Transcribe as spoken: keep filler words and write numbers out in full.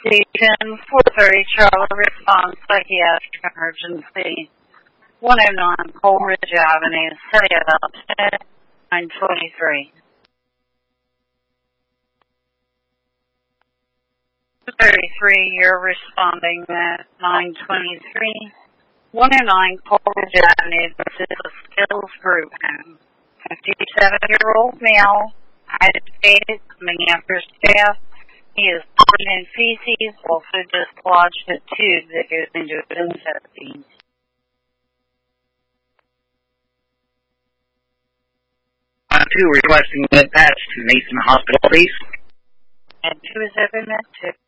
Station four thirty, Charlotte response, psychiatric emergency. one oh nine Coleridge Avenue, Sayeville, nine twenty-three. thirty-three, you're responding at nine twenty-three. one oh nine Coleridge Avenue, this is a skills group home. fifty-seven-year-old male, agitated, coming after staff. He is covered in feces, also dislodged a tube that goes into his intestines. On two, requesting med patch to Mason Hospital, please. And two is open at two.